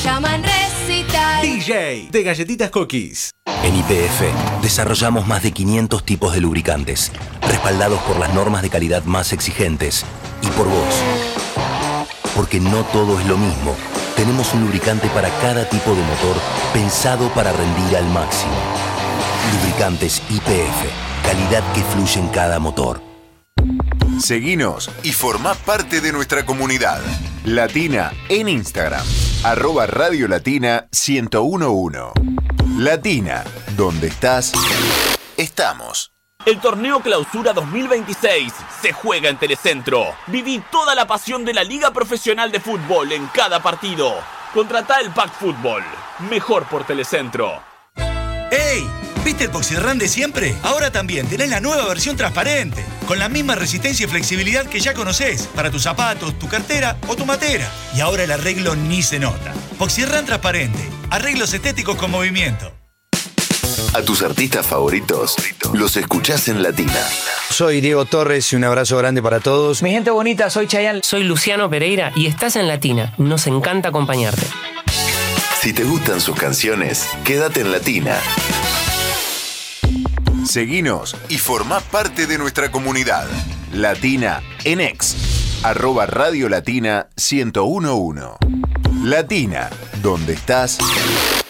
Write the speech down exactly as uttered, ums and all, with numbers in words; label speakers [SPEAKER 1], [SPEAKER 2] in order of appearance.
[SPEAKER 1] Llaman Recital.
[SPEAKER 2] D J de Galletitas Cookies.
[SPEAKER 3] En Y P F desarrollamos más de quinientos tipos de lubricantes, respaldados por las normas de calidad más exigentes y por vos. Porque no todo es lo mismo. Tenemos un lubricante para cada tipo de motor pensado para rendir al máximo. Lubricantes Y P F, calidad que fluye en cada motor.
[SPEAKER 4] Seguinos y formá parte de nuestra comunidad. Latina en Instagram. Arroba Radio Latina ciento uno punto uno. Latina, donde estás, estamos.
[SPEAKER 5] El torneo Clausura dos mil veintiséis se juega en Telecentro. Viví toda la pasión de la Liga Profesional de Fútbol en cada partido. Contratá el Pack Fútbol. Mejor por Telecentro.
[SPEAKER 6] ¡Ey! ¿Viste el Poxirrán de siempre? Ahora también tenés la nueva versión transparente, con la misma resistencia y flexibilidad que ya conocés, para tus zapatos, tu cartera o tu matera. Y ahora el arreglo ni se nota. Poxirrán transparente. Arreglos estéticos con movimiento.
[SPEAKER 4] A tus artistas favoritos los escuchás en Latina.
[SPEAKER 7] Soy Diego Torres y un abrazo grande para todos.
[SPEAKER 8] Mi gente bonita, soy Chayanne.
[SPEAKER 9] Soy Luciano Pereira y estás en Latina. Nos encanta acompañarte.
[SPEAKER 4] Si te gustan sus canciones, quédate en Latina. Seguinos y formá parte de nuestra comunidad. Latina en X. Arroba Radio Latina ciento uno punto uno. Latina, donde estás,